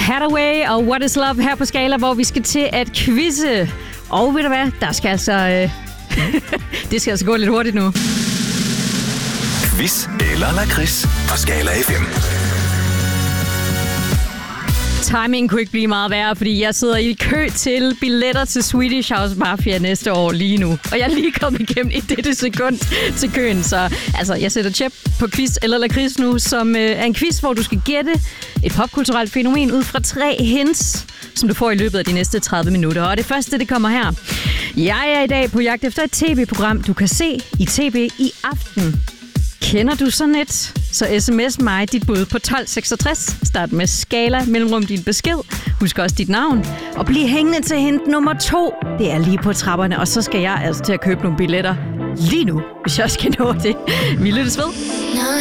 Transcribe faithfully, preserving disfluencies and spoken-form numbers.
Hathaway og What is Love her på Skala, hvor vi skal til at quizze. Og ved du hvad, der skal altså... Øh... det skal altså gå lidt hurtigt nu. Quiz eller lakrids på Skala F M. Timingen kunne ikke blive meget værre, fordi jeg sidder i kø til billetter til Swedish House Mafia næste år lige nu. Og jeg er lige kommet igennem i dette sekund til køen. Så altså, jeg sætter tjep på quiz eller lakrids nu, som øh, er en quiz, hvor du skal gætte et popkulturelt fænomen ud fra tre hints, som du får i løbet af de næste tredive minutter. Og det første, det kommer her. Jeg er i dag på jagt efter et tv-program, du kan se i tv i aften. Kender du sådan et? Så sms mig dit bud på tolv seksogtres. Start med Skala, mellemrum din besked. Husk også dit navn. Og bliv hængende til hint nummer to. Det er lige på trapperne, og så skal jeg altså til at købe nogle billetter lige nu, hvis jeg skal nå det. Vi lyttes ved.